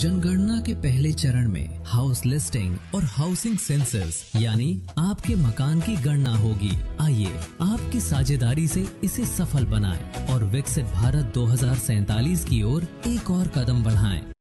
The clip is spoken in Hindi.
जनगणना के पहले चरण में हाउस लिस्टिंग और हाउसिंग सेंसस यानी आपके मकान की गणना होगी। आइए आपकी साझेदारी से इसे सफल बनाएं और विकसित भारत 2047 की ओर एक और कदम बढ़ाएं।